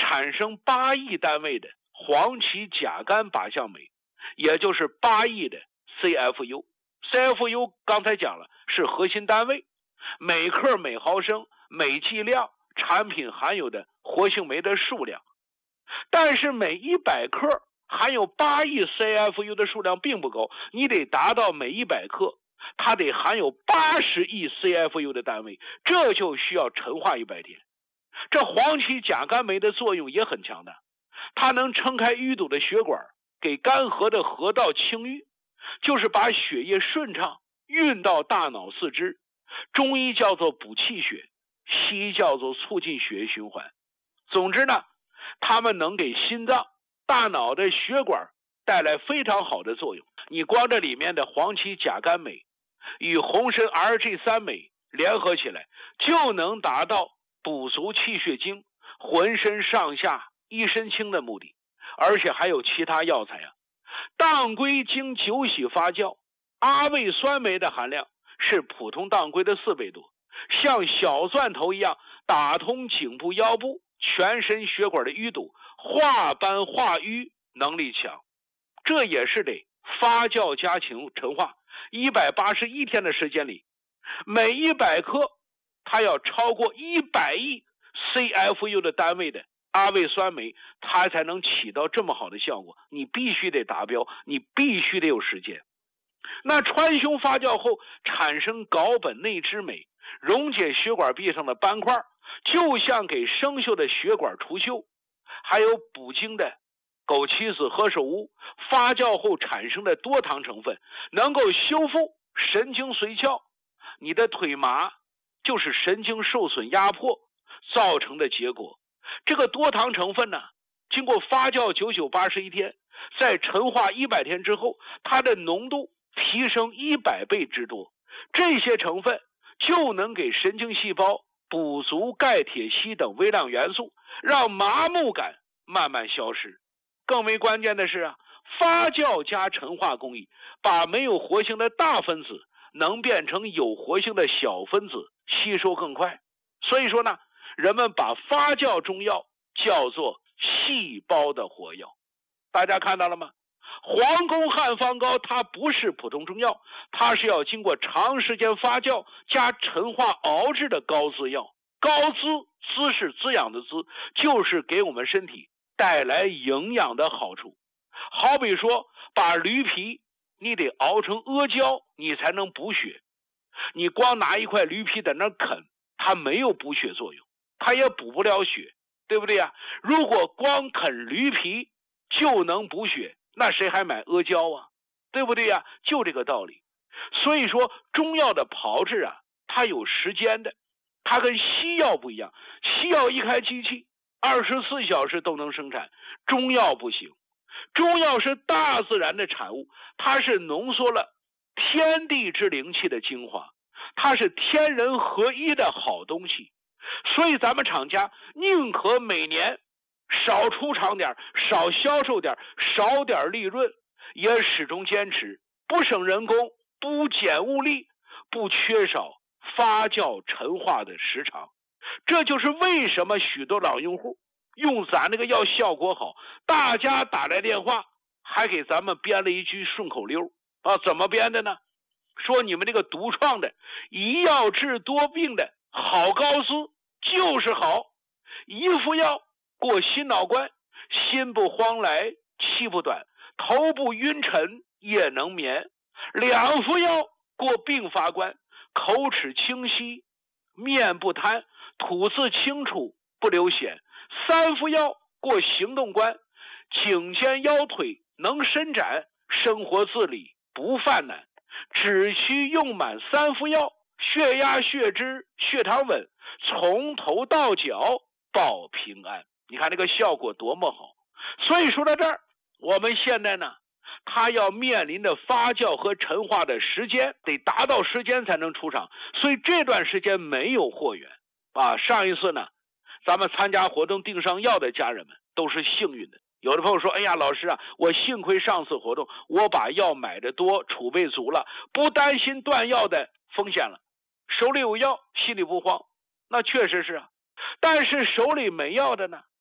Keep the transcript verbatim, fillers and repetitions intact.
产生八亿单位的黄芪甲苷靶向酶，也就是八亿的 C F U。C F U 刚才讲了是核心单位，每克每毫升每剂量产品含有的活性酶的数量，但是每一百克含有八亿 C F U 的数量并不够，你得达到每一百克它得含有八十亿 C F U 的单位，这就需要陈化一百天。这黄芪甲苷酶的作用也很强大，它能撑开淤堵的血管，给干涸的河道清淤，就是把血液顺畅运到大脑四肢。中医叫做补气血，西医叫做促进血液循环。总之呢，它们能给心脏、大脑的血管带来非常好的作用。你光这里面的黄芪甲苷酶与红参 R G 三 酶联合起来，就能达到补足气血精、浑身上下一身轻的目的。而且还有其他药材啊。当归经酒洗发酵，阿魏酸酶的含量是普通当归的四倍多，像小钻头一样打通颈部腰部全身血管的淤堵，化斑化瘀能力强。这也是得发酵加强陈化，一百八十一天的时间里，每一百克它要超过一百亿 C F U 的单位的阿魏酸酶，它才能起到这么好的效果。你必须得达标，你必须得有时间。那川芎发酵后产生睾本内酯酶，溶解血管壁上的斑块，就像给生锈的血管除锈。还有补精的枸杞子何首乌发酵后产生的多糖成分，能够修复神经髓鞘。你的腿麻就是神经受损压迫造成的结果。这个多糖成分呢，经过发酵九九八十一天，在陈化一百天之后，它的浓度提升一百倍之多。这些成分就能给神经细胞补足钙、铁、硒等微量元素，让麻木感慢慢消失。更为关键的是啊，发酵加陈化工艺把没有活性的大分子能变成有活性的小分子，吸收更快。所以说呢，人们把发酵中药叫做细胞的活药。大家看到了吗？黄宫汉方膏它不是普通中药，它是要经过长时间发酵加陈化熬制的膏滋药。膏滋，滋是滋养的滋，就是给我们身体带来营养的好处。好比说，把驴皮你得熬成阿胶，你才能补血。你光拿一块驴皮在那啃，它没有补血作用，它也补不了血，对不对呀？如果光啃驴皮就能补血，那谁还买阿胶啊？对不对呀？就这个道理。所以说中药的炮制啊，它有时间的，它跟西药不一样。西药一开机器二十四小时都能生产，中药不行。中药是大自然的产物，它是浓缩了天地之灵气的精华，它是天人合一的好东西。所以咱们厂家宁可每年少出厂点，少销售点，少点利润，也始终坚持不省人工，不减物力，不缺少发酵陈化的时长。这就是为什么许多老用户用咱那个药效果好，大家打来电话还给咱们编了一句顺口溜啊，怎么编的呢？说你们这个独创的一药治多病的好膏滋就是好，一副药过心脑关，心不慌来气不短，头不晕沉也能眠。两副药过病发关，口齿清晰面不瘫，吐字清楚不流涎。三副药过行动关，颈肩腰腿能伸展，生活自理不犯难。只需用满三副药，血压血脂血糖稳，从头到脚保平安。你看这个效果多么好。所以说到这儿，我们现在呢，它要面临着发酵和陈化的时间，得达到时间才能出厂，所以这段时间没有货源啊。上一次呢，咱们参加活动订上药的家人们都是幸运的。有的朋友说，哎呀老师啊，我幸亏上次活动我把药买的多，储备足了，不担心断药的风险了，手里有药心里不慌。那确实是啊，但是手里没药的呢，